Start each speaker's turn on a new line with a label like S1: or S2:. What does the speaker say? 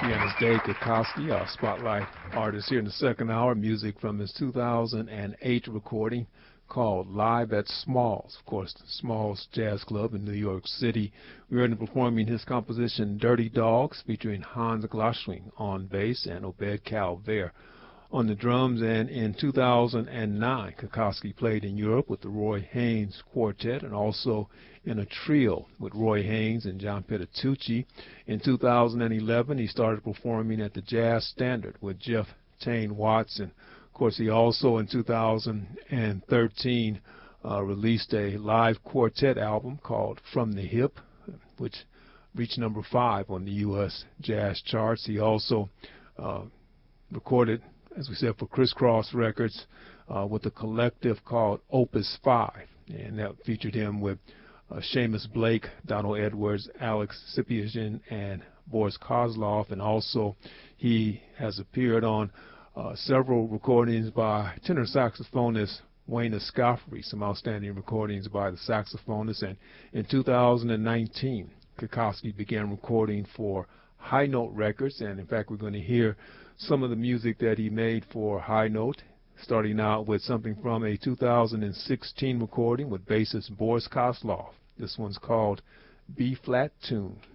S1: Pianist Dave Kikoski, our spotlight artist here in the second hour. Music from his 2008 recording called Live at Smalls. Of course, Smalls Jazz Club in New York City. We heard him performing his composition Dirty Dogs, featuring Hans Glossling on bass and Obed Calvaire on the drums. And in 2009, Kikoski played in Europe with the Roy Haynes Quartet and also in a trio with Roy Haynes and John Petitucci. In 2011, he started performing at the Jazz Standard with Jeff Tane Watson. Of course, he also in 2013 released a live quartet album called From the Hip, which reached number 5 on the U.S. jazz charts. He also recorded, as we said, for Criss Cross Records with a collective called Opus 5, and that featured him with Seamus Blake, Donald Edwards, Alex Sipiagin, and Boris Kozlov. And also he has appeared on several recordings by tenor saxophonist Wayne Escoffery, some outstanding recordings by the saxophonist. And in 2019, Kikoski began recording for High Note Records, and in fact we're going to hear some of the music that he made for High Note, starting out with something from a 2016 recording with bassist Boris Kozlov. This one's called B-Flat Tune.